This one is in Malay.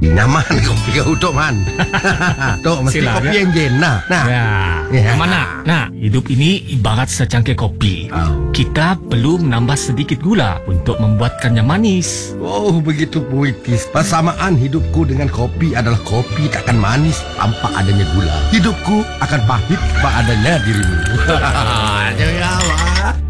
Nyaman kopi kau Tok Man. Tok, mesti Sila, kopi ya. yang jen. Nah. Ya. Mana? Nah, hidup ini ibarat secangkir kopi. Kita perlu menambah sedikit gula untuk membuatkannya manis. Oh, begitu puitis. Persamaan hidupku dengan kopi adalah kopi takkan manis tanpa adanya gula. Hidupku akan pahit tanpa adanya dirimu. Jangan apa.